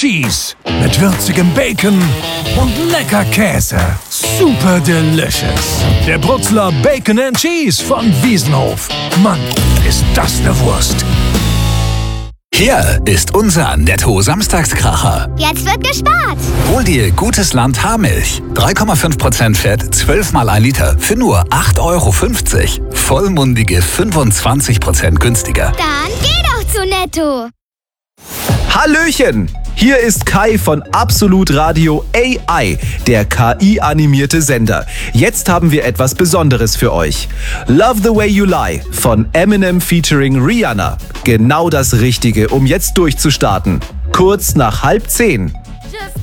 Cheese mit würzigem Bacon und lecker Käse. Super delicious. Der Brutzler Bacon and Cheese von Wiesenhof. Mann, ist das eine Wurst. Hier ist unser Netto-Samstagskracher. Jetzt wird gespart. Hol dir Gutes Land Haarmilch. 3,5% Fett, 12 mal 1 Liter für nur 8,50 €. Vollmundige 25% günstiger. Dann geh doch zu Netto. Hallöchen! Hier ist Kai von Absolut Radio AI, der KI-animierte Sender. Jetzt haben wir etwas Besonderes für euch. Love the Way You Lie von Eminem featuring Rihanna. Genau das Richtige, um jetzt durchzustarten. Kurz nach 9:30.